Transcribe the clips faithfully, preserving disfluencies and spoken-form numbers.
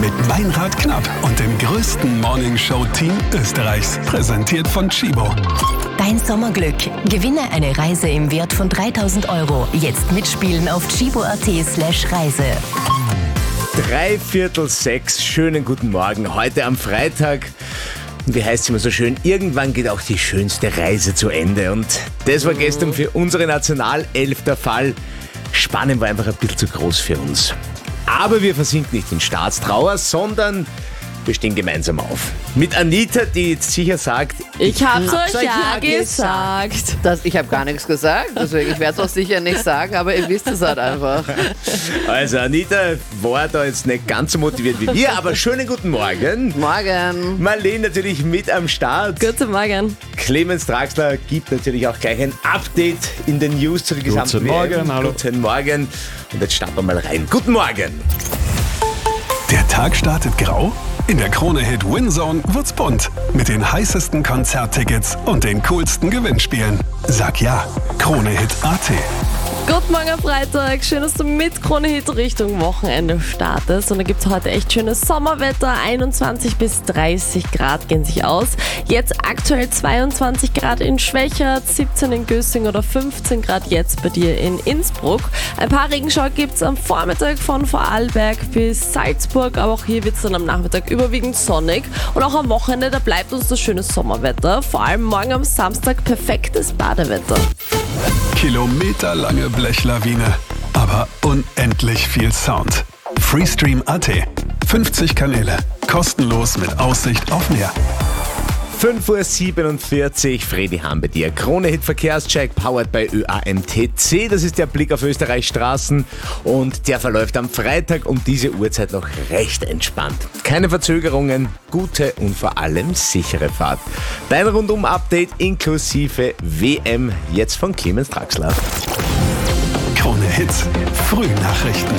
mit Meinrad Knapp und dem größten Morningshow-Team Österreichs. Präsentiert von Chibo. Dein Sommerglück. Gewinne eine Reise im Wert von dreitausend Euro. Jetzt mitspielen auf chibo.at slash Reise. Dreiviertel sechs, schönen guten Morgen. Heute am Freitag. Und wie heißt es immer so schön, irgendwann geht auch die schönste Reise zu Ende. Und das war gestern für unsere Nationalelf der Fall. Spanien war einfach ein bisschen zu groß für uns. Aber wir versinken nicht in Staatstrauer, sondern wir stehen gemeinsam auf. Mit Anita, die jetzt sicher sagt, Ich hab's hab's euch ja ja gesagt. Das, ich habe gar nichts gesagt, deswegen ich werde es auch sicher nicht sagen, aber ihr wisst es halt einfach. Also Anita war da jetzt nicht ganz so motiviert wie wir, aber schönen guten Morgen. Morgen. Marlene natürlich mit am Start. Guten Morgen. Clemens Draxler gibt natürlich auch gleich ein Update in den News zu der gesamten Guten Morgen, W M. hallo. Guten Morgen. Und jetzt starten wir mal rein. Guten Morgen. Der Tag startet grau. In der Krone-Hit Winzone wird's bunt. Mit den heißesten Konzerttickets und den coolsten Gewinnspielen. Sag ja, Krone-Hit Punkt at. Guten Morgen am Freitag. Schön, dass du mit Krone Hit Richtung Wochenende startest. Und da gibt es heute echt schönes Sommerwetter. einundzwanzig bis dreißig Grad gehen sich aus. Jetzt aktuell zweiundzwanzig Grad in Schwächert, siebzehn in Gössing oder fünfzehn Grad jetzt bei dir in Innsbruck. Ein paar Regenschauer gibt es am Vormittag von Vorarlberg bis Salzburg. Aber auch hier wird es dann am Nachmittag überwiegend sonnig. Und auch am Wochenende, da bleibt uns das schöne Sommerwetter. Vor allem morgen am Samstag perfektes Badewetter. Kilometerlange Blechlawine, aber unendlich viel Sound. Freestream Punkt at. fünfzig Kanäle, kostenlos mit Aussicht auf Meer. fünf Uhr siebenundvierzig, Fredi Hahn bei dir. Krone-Hit Verkehrscheck, powered by Ö A M T C. Das ist der Blick auf Österreichs Straßen und der verläuft am Freitag um diese Uhrzeit noch recht entspannt. Keine Verzögerungen, gute und vor allem sichere Fahrt. Dein Rundum-Update inklusive W M, jetzt von Clemens Draxler. Krone-Hit, Frühnachrichten.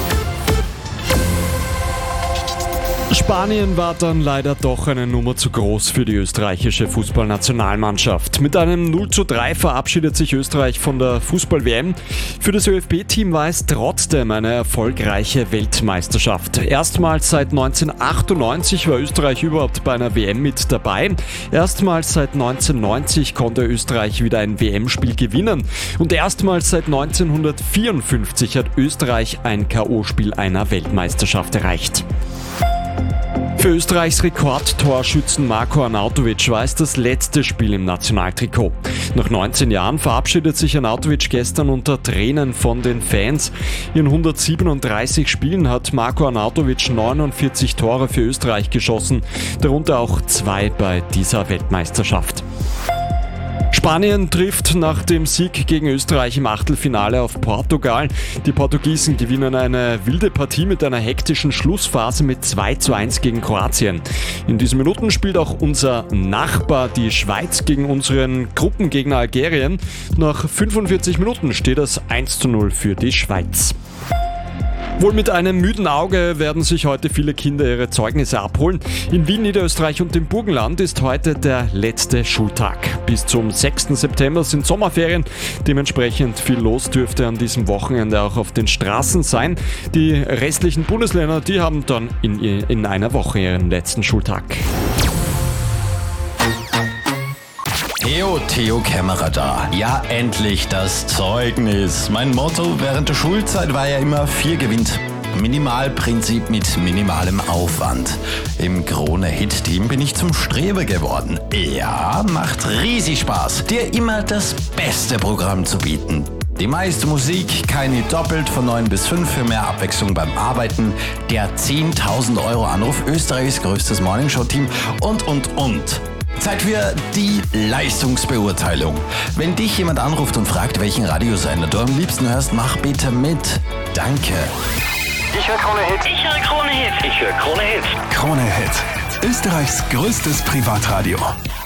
Spanien war dann leider doch eine Nummer zu groß für die österreichische Fußballnationalmannschaft. Mit einem null zu drei verabschiedet sich Österreich von der Fußball-W M. Für das ÖFB-Team war es trotzdem eine erfolgreiche Weltmeisterschaft. Erstmals seit neunzehnhundertachtundneunzig war Österreich überhaupt bei einer W M mit dabei. Erstmals seit neunzehnhundertneunzig konnte Österreich wieder ein W M-Spiel gewinnen. Und erstmals seit neunzehnhundertvierundfünfzig hat Österreich ein K O-Spiel einer Weltmeisterschaft erreicht. Für Österreichs Rekordtorschützen Marko Arnautovic war es das letzte Spiel im Nationaltrikot. Nach neunzehn Jahren verabschiedet sich Arnautovic gestern unter Tränen von den Fans. In hundertsiebenunddreißig Spielen hat Marko Arnautovic neunundvierzig Tore für Österreich geschossen, darunter auch zwei bei dieser Weltmeisterschaft. Spanien trifft nach dem Sieg gegen Österreich im Achtelfinale auf Portugal. Die Portugiesen gewinnen eine wilde Partie mit einer hektischen Schlussphase mit zwei zu eins gegen Kroatien. In diesen Minuten spielt auch unser Nachbar, die Schweiz, gegen unseren Gruppengegner Algerien. Nach fünfundvierzig Minuten steht es eins zu null für die Schweiz. Wohl mit einem müden Auge werden sich heute viele Kinder ihre Zeugnisse abholen. In Wien, Niederösterreich und dem Burgenland ist heute der letzte Schultag. Bis zum sechsten September sind Sommerferien. Dementsprechend viel los dürfte an diesem Wochenende auch auf den Straßen sein. Die restlichen Bundesländer, die haben dann in, in einer Woche ihren letzten Schultag. Theo, Theo Kämmerer da. Ja, endlich das Zeugnis. Mein Motto während der Schulzeit war ja immer vier gewinnt. Minimalprinzip mit minimalem Aufwand. Im Krone-Hit-Team bin ich zum Streber geworden. Ja, macht riesig Spaß, dir immer das beste Programm zu bieten. Die meiste Musik, keine doppelt von neun bis fünf für mehr Abwechslung beim Arbeiten, der zehntausend Euro Anruf, Österreichs größtes Morningshow-Team und, und, und. Zeit für die Leistungsbeurteilung. Wenn dich jemand anruft und fragt, welchen Radiosender du am liebsten hörst, mach bitte mit. Danke. Ich höre Krone Hit. Ich höre Krone Hit. Ich höre Krone Hit. Krone-Hit, Österreichs größtes Privatradio.